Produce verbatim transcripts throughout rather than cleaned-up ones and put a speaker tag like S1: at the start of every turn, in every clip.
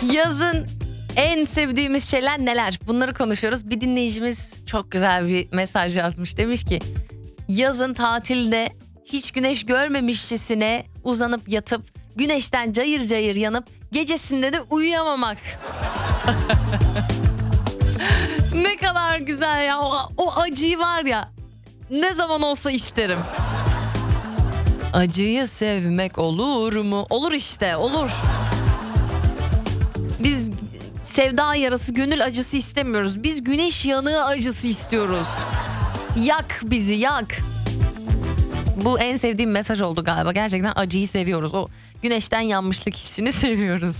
S1: Yazın en sevdiğimiz şeyler neler? Bunları konuşuyoruz. Bir dinleyicimiz çok güzel bir mesaj yazmış. Demiş ki yazın tatilde hiç güneş görmemişçesine uzanıp yatıp güneşten cayır cayır yanıp gecesinde de uyuyamamak. Ne kadar güzel ya. O, o acıyı var ya, ne zaman olsa isterim. Acıyı sevmek olur mu? Olur işte, olur. Biz sevda yarası, gönül acısı istemiyoruz. Biz güneş yanığı acısı istiyoruz. Yak bizi, yak. Bu en sevdiğim mesaj oldu galiba. Gerçekten acıyı seviyoruz. O güneşten yanmışlık hissini seviyoruz.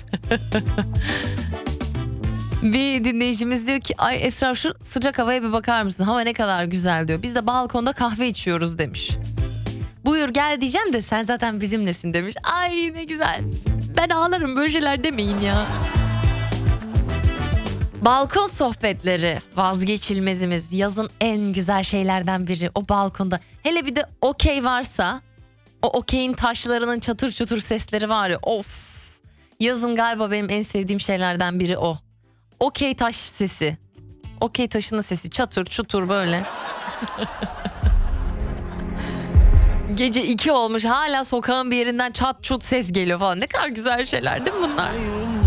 S1: Bir dinleyicimiz diyor ki ay Esra şu sıcak havaya bir bakar mısın? Hava ne kadar güzel diyor. Biz de balkonda kahve içiyoruz demiş. Buyur gel diyeceğim de sen zaten bizimlesin demiş. Ay ne güzel. Ben ağlarım, böyle şeyler demeyin ya. Balkon sohbetleri vazgeçilmezimiz. Yazın en güzel şeylerden biri o balkonda. Hele bir de okey varsa, o okeyin taşlarının çatır çutur sesleri var ya, of. Yazın galiba benim en sevdiğim şeylerden biri o. Okey taş sesi. Okey taşının sesi çatır çutur böyle. Gece iki olmuş hala sokağın bir yerinden çat çut ses geliyor falan. Ne kadar güzel şeyler değil mi bunlar?